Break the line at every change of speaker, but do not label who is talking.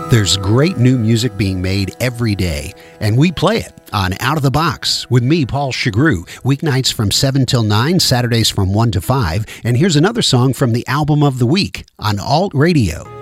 There's great new music being made every day, and we play it on Out of the Box with me, Paul Chagru, weeknights from 7 till 9, Saturdays from 1 to 5. And here's another song from the album of the week on Alt Radio.